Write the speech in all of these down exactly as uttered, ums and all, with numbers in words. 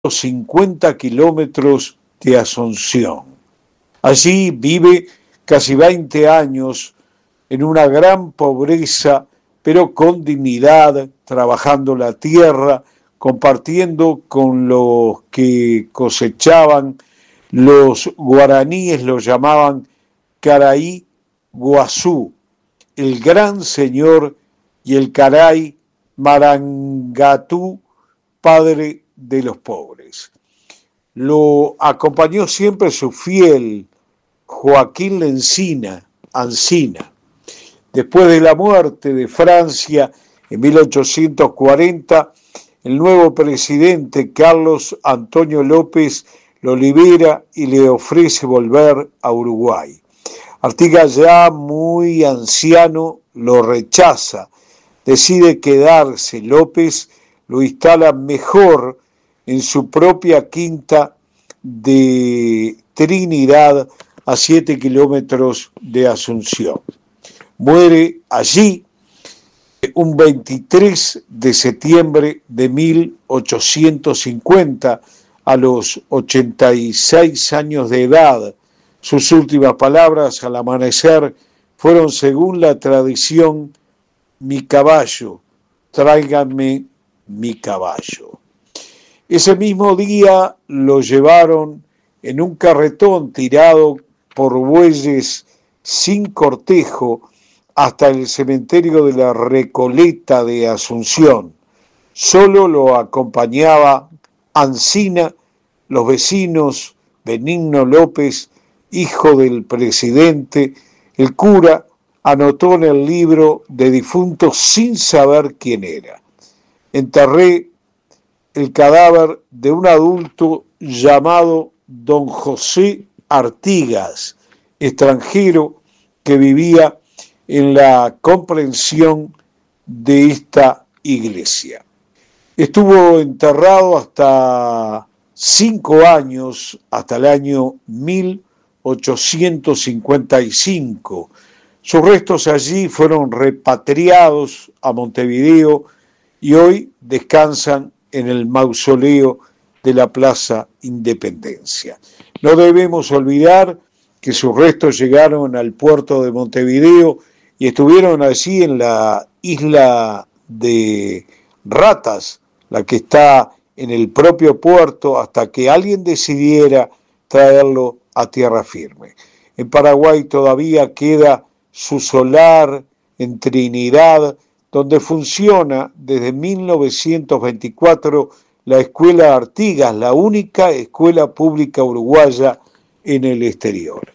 cincuenta kilómetros de Asunción. Allí vive casi veinte años en una gran pobreza, pero con dignidad, trabajando la tierra, compartiendo con los que cosechaban. Los guaraníes lo llamaban Caray Guazú, el gran señor, y el Caray Marangatú, padre de los pobres. Lo acompañó siempre su fiel Joaquín Lencina, Ancina. Después de la muerte de Francia en mil ochocientos cuarenta, el nuevo presidente Carlos Antonio López lo libera y le ofrece volver a Uruguay. Artigas, ya muy anciano, lo rechaza. Decide quedarse. López lo instala mejor en su propia quinta de Trinidad, a siete kilómetros de Asunción. Muere allí un veintitrés de septiembre de mil ochocientos cincuenta, a los ochenta y seis años de edad. Sus últimas palabras al amanecer fueron, según la tradición: mi caballo, tráiganme mi caballo. Ese mismo día lo llevaron en un carretón tirado por bueyes sin cortejo hasta el cementerio de la Recoleta de Asunción. Solo lo acompañaba Ancina, los vecinos, Benigno López, hijo del presidente. El cura anotó en el libro de difuntos sin saber quién era: enterré el cadáver de un adulto llamado don José Artigas, extranjero que vivía en la comprensión de esta iglesia. Estuvo enterrado hasta cinco años, hasta el año mil ochocientos cincuenta y cinco. Sus restos allí fueron repatriados a Montevideo y hoy descansan en el mausoleo de la Plaza Independencia. No debemos olvidar que sus restos llegaron al puerto de Montevideo y estuvieron allí en la isla de Ratas, la que está en el propio puerto, hasta que alguien decidiera traerlo a tierra firme. En Paraguay todavía queda su solar en Trinidad, donde funciona desde mil novecientos veinticuatro la Escuela Artigas, la única escuela pública uruguaya en el exterior.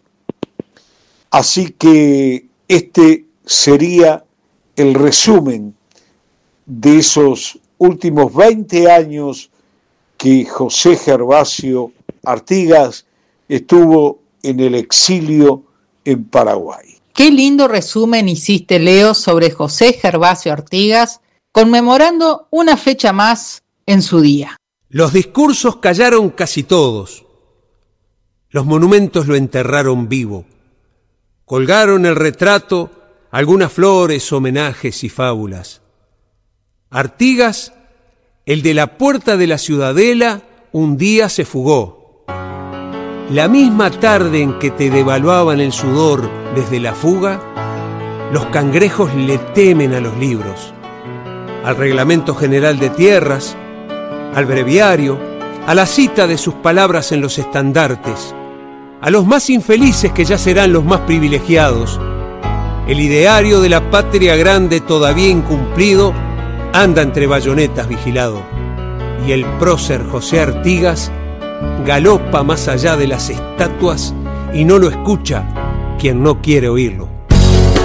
Así que este sería el resumen de esos últimos veinte años que José Gervasio Artigas estuvo en el exilio en Paraguay. Qué lindo resumen hiciste, Leo, sobre José Gervasio Artigas, conmemorando una fecha más en su día. Los discursos callaron casi todos. Los monumentos lo enterraron vivo. Colgaron el retrato, algunas flores, homenajes y fábulas. Artigas, el de la puerta de la Ciudadela, un día se fugó. La misma tarde en que te devaluaban el sudor desde la fuga, los cangrejos le temen a los libros, al Reglamento General de Tierras, al breviario, a la cita de sus palabras en los estandartes, a los más infelices que ya serán los más privilegiados. El ideario de la patria grande todavía incumplido anda entre bayonetas vigilado, y el prócer José Artigas galopa más allá de las estatuas y no lo escucha quien no quiere oírlo.